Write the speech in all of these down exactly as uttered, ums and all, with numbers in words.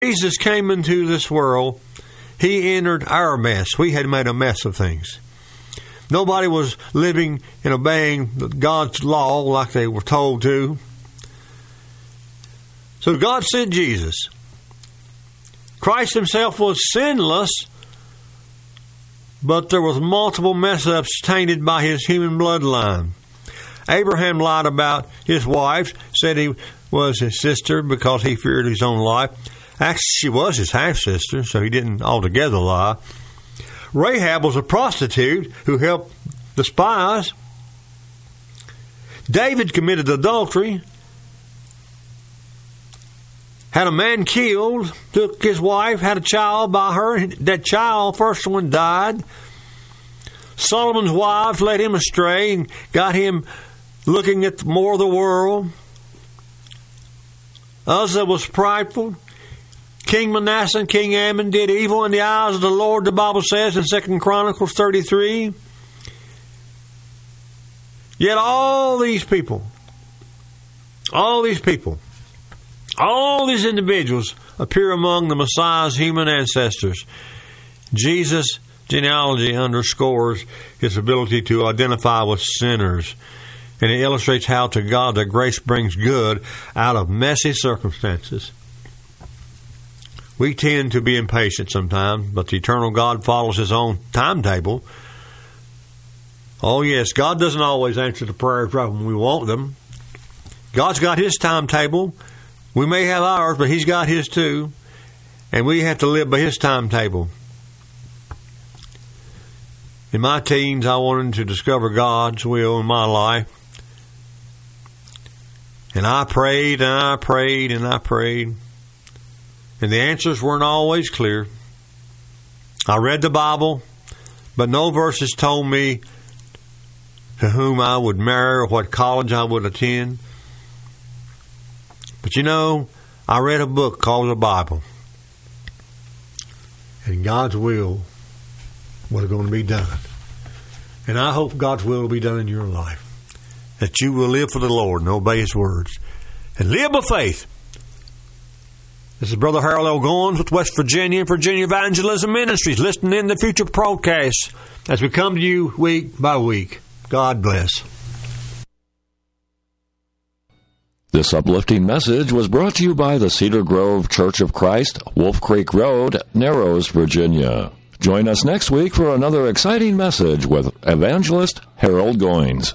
Jesus came into this world, he entered our mess. We had made a mess of things. Nobody was living and obeying God's law like they were told to. So God sent Jesus. Christ himself was sinless, but there was multiple mess-ups tainted by his human bloodline. Abraham lied about his wife, said he was his sister because he feared his own life. Actually, she was his half-sister, so he didn't altogether lie. Rahab was a prostitute who helped the spies. David committed adultery, had a man killed, took his wife, had a child by her. That child, first one, died. Solomon's wives led him astray and got him looking at more of the world. Uzzah was prideful. King Manasseh and King Ammon did evil in the eyes of the Lord, the Bible says in Second Chronicles thirty-three. Yet all these people, all these people, all these individuals appear among the Messiah's human ancestors. Jesus' genealogy underscores his ability to identify with sinners, and it illustrates how to God that grace brings good out of messy circumstances. We tend to be impatient sometimes, but the eternal God follows his own timetable. Oh, yes, God doesn't always answer the prayers right when we want them. God's got his timetable. We may have ours, but he's got his too. And we have to live by his timetable. In my teens, I wanted to discover God's will in my life. And I prayed, and I prayed, and I prayed. And the answers weren't always clear. I read the Bible, but no verses told me to whom I would marry or what college I would attend. But you know, I read a book called the Bible. And God's will was going to be done. And I hope God's will will be done in your life. That you will live for the Lord and obey his words. And live by faith. This is Brother Harold L. Goins with West Virginia and Virginia Evangelism Ministries, listening in the future broadcasts as we come to you week by week. God bless. This uplifting message was brought to you by the Cedar Grove Church of Christ, Wolf Creek Road, Narrows, Virginia. Join us next week for another exciting message with Evangelist Harold Goins.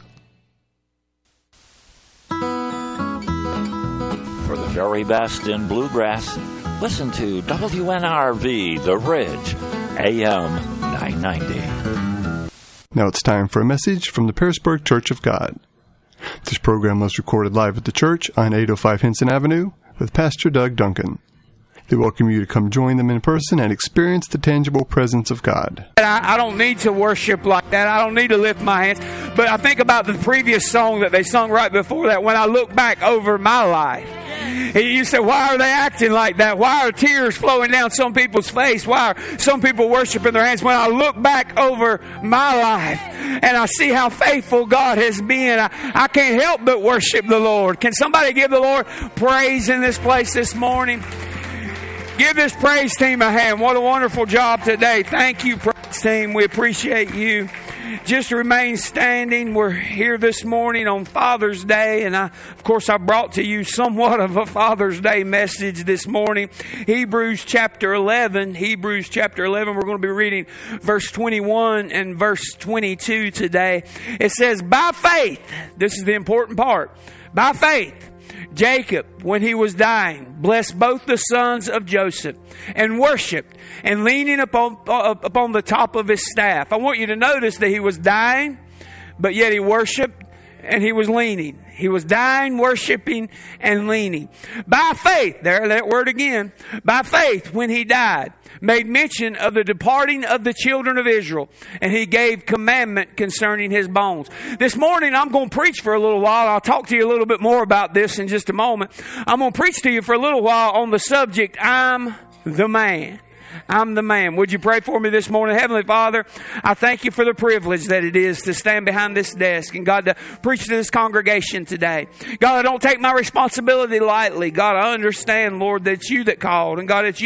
For the very best in bluegrass, listen to W N R V The Ridge, A M nine ninety. Now it's time for a message from the Pearisburg Church of God. This program was recorded live at the church on eight oh five Henson Avenue with Pastor Doug Duncan. They welcome you to come join them in person and experience the tangible presence of God. I, I don't need to worship like that. I don't need to lift my hands. But I think about the previous song that they sung right before that. When I look back over my life, and you say, why are they acting like that? Why are tears flowing down some people's face? Why are some people worshiping their hands? When I look back over my life and I see how faithful God has been, I, I can't help but worship the Lord. Can somebody give the Lord praise in this place this morning? Give this praise team a hand. What a wonderful job today. Thank you, praise team. We appreciate you. Just remain standing. We're here this morning on Father's Day, and I, of course, I brought to you somewhat of a Father's Day message this morning. Hebrews chapter eleven. Hebrews chapter eleven. We're going to be reading verse twenty-one and verse twenty-two today. It says, by faith, this is the important part, by faith, Jacob, when he was dying, blessed both the sons of Joseph and worshipped, and leaning upon, uh, upon the top of his staff. I want you to notice that he was dying, but yet he worshipped and he was leaning. He was dying, worshiping, and leaning. By faith, there, that word again, by faith, when he died, made mention of the departing of the children of Israel, and he gave commandment concerning his bones. This morning, I'm going to preach for a little while. I'll talk to you a little bit more about this in just a moment. I'm going to preach to you for a little while on the subject, I'm the man. I'm the man. Would you pray for me this morning? Heavenly Father, I thank you for the privilege that it is to stand behind this desk and God to preach to this congregation today. God, I don't take my responsibility lightly. God, I understand, Lord, that it's you that called, and God, it's you